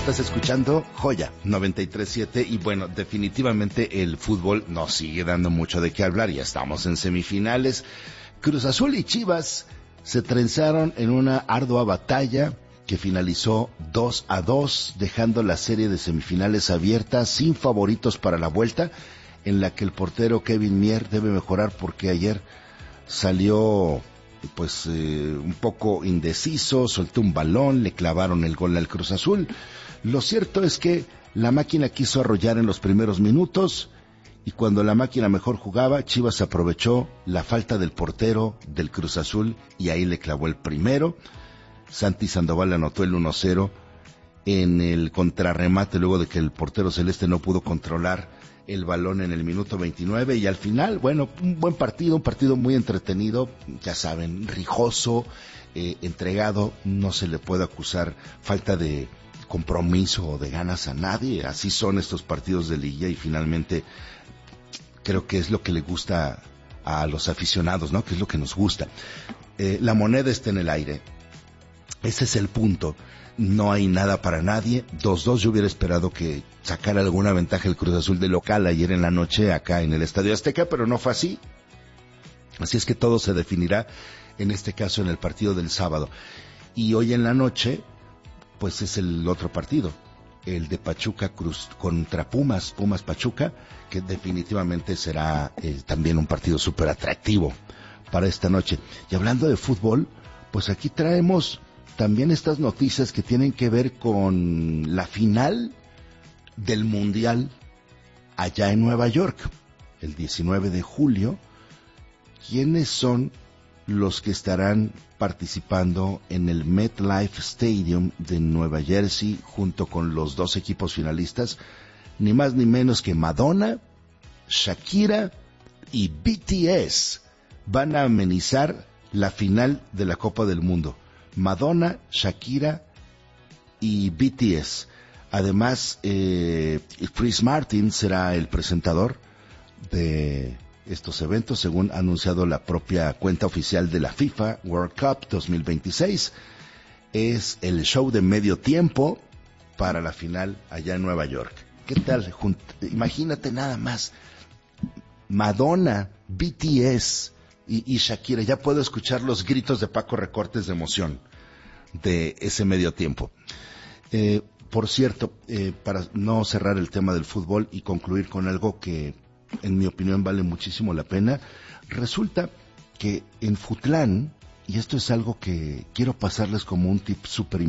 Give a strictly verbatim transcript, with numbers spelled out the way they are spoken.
Estás escuchando Joya noventa y tres punto siete y bueno, definitivamente el fútbol nos sigue dando mucho de qué hablar. Ya estamos en semifinales. Cruz Azul y Chivas se trenzaron en una ardua batalla que finalizó dos a dos, dejando la serie de semifinales abierta sin favoritos para la vuelta, en la que el portero Kevin Mier debe mejorar porque ayer salió pues eh, un poco indeciso, soltó un balón, le clavaron el gol al Cruz Azul. Lo cierto es que la máquina quiso arrollar en los primeros minutos y cuando la máquina mejor jugaba, Chivas aprovechó la falta del portero del Cruz Azul y ahí le clavó el primero. Santi Sandoval anotó el uno cero en el contrarremate luego de que el portero celeste no pudo controlar el balón en el minuto veintinueve y al final, bueno, un buen partido, un partido muy entretenido, ya saben, rijoso, eh, entregado, no se le puede acusar falta de compromiso o de ganas a nadie, así son estos partidos de liga y finalmente creo que es lo que le gusta a los aficionados, ¿no? Que es lo que nos gusta. Eh, la moneda está en el aire, ese es el punto. No hay nada para nadie, dos dos, yo hubiera esperado que sacara alguna ventaja el Cruz Azul de local ayer en la noche acá en el Estadio Azteca, pero no fue así. Así es que todo se definirá, en este caso en el partido del sábado. Y hoy en la noche, pues es el otro partido, el de Pachuca Cruz contra Pumas, Pumas Pachuca, que definitivamente será eh, también un partido súper atractivo para esta noche. Y hablando de fútbol, pues aquí traemos también estas noticias que tienen que ver con la final del Mundial allá en Nueva York, el diecinueve de julio. ¿Quiénes son los que estarán participando en el MetLife Stadium de Nueva Jersey junto con los dos equipos finalistas? Ni más ni menos que Madonna, Shakira y B T S van a amenizar la final de la Copa del Mundo. Madonna, Shakira y B T S. Además, eh, Chris Martin será el presentador de estos eventos, según ha anunciado la propia cuenta oficial de la FIFA World Cup dos mil veintiséis. Es el show de medio tiempo para la final allá en Nueva York. ¿Qué tal? Junt- Imagínate nada más. Madonna, B T S y, y Shakira. Ya puedo escuchar los gritos de Paco Recortes de emoción de ese medio tiempo. Eh, por cierto, eh, para no cerrar el tema del fútbol y concluir con algo que en mi opinión vale muchísimo la pena, resulta que en Futlán, y esto es algo que quiero pasarles como un tip súper